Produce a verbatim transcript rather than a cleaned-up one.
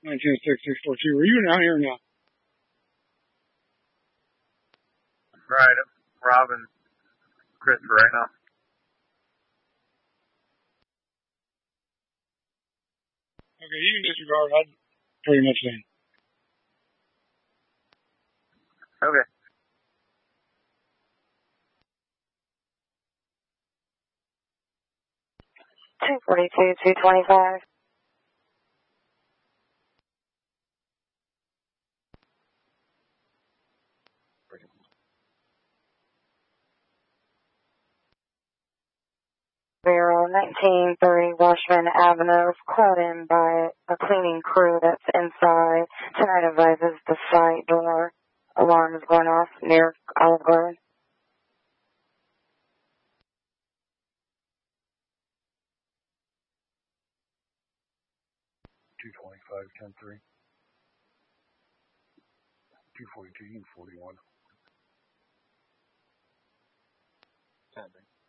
nineteen oh six, six four two. Were you down here or not? Right, I'm robbing Christopher right now. Okay, you can disregard. I'm pretty much in. Okay. two forty-two, two twenty-five. Zero nineteen thirty Washburn Avenue, called in by a cleaning crew that's inside. Tonight advises the side door alarm is going off near Olive Garden. two twenty-five, ten three. two forty-two, forty-one. ten three.